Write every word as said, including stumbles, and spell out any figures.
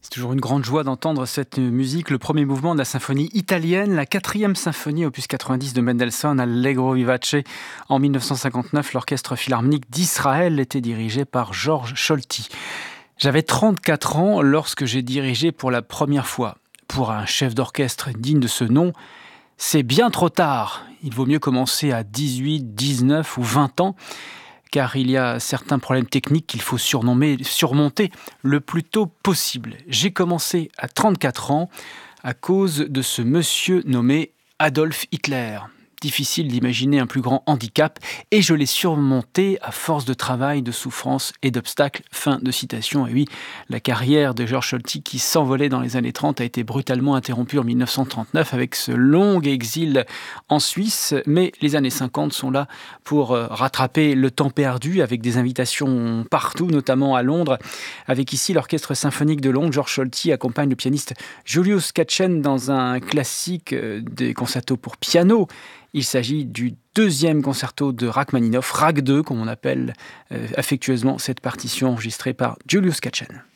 C'est toujours une grande joie d'entendre cette musique, le premier mouvement de la symphonie italienne, la quatrième symphonie opus quatre-vingt-dix de Mendelssohn, Allegro vivace. En mille neuf cent cinquante-neuf, l'orchestre philharmonique d'Israël était dirigé par Georges Scholti. J'avais trente-quatre ans lorsque j'ai dirigé pour la première fois. Pour un chef d'orchestre digne de ce nom, c'est bien trop tard. Il vaut mieux commencer à dix-huit, dix-neuf ou vingt ans, car il y a certains problèmes techniques qu'il faut surnommer, surmonter le plus tôt possible. J'ai commencé à trente-quatre ans à cause de ce monsieur nommé Adolf Hitler. Difficile d'imaginer un plus grand handicap et je l'ai surmonté à force de travail, de souffrance et d'obstacles. Fin de citation. Et oui, la carrière de Georges Scholti qui s'envolait dans les années trente a été brutalement interrompue en mille neuf cent trente-neuf avec ce long exil en Suisse. Mais les années cinquante sont là pour rattraper le temps perdu avec des invitations partout, notamment à Londres. Avec ici l'Orchestre symphonique de Londres, Georges Scholti accompagne le pianiste Julius Katchen dans un classique des concertos pour piano. Il s'agit du deuxième concerto de Rachmaninoff, Rach deux, comme on appelle euh, affectueusement cette partition enregistrée par Julius Katchen.